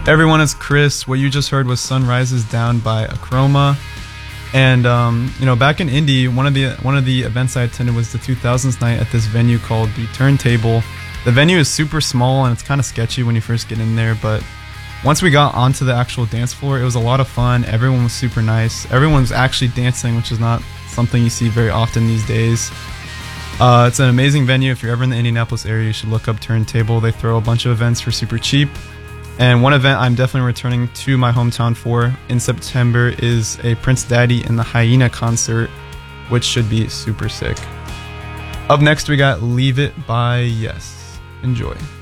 Everyone, is Chris. What you just heard was Sunrises Down by Achroma. And back in Indy, one of the events I attended was the 2000s night at this venue called the Turntable. The venue is super small and it's kind of sketchy when you first get in there, but once we got onto the actual dance floor, it was a lot of fun. Everyone was super nice. Everyone was actually dancing, which is not something you see very often these days. It's an amazing venue. If you're ever in the Indianapolis area, you should look up Turntable. They throw a bunch of events for super cheap. And one event I'm definitely returning to my hometown for in September is a Prince Daddy and the Hyena concert, which should be super sick. Up next, we got Leave It by Yes. Enjoy.